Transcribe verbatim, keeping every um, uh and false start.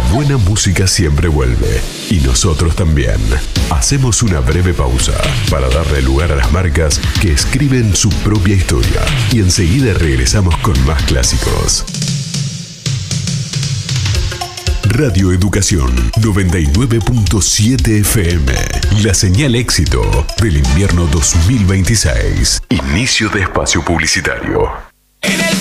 buena música siempre vuelve, y nosotros también. Hacemos una breve pausa para darle lugar a las marcas que escriben su propia historia, y enseguida regresamos con más clásicos. Radio Educación noventa y nueve punto siete F M. La señal éxito del invierno dos mil veintiséis. Inicio de espacio publicitario.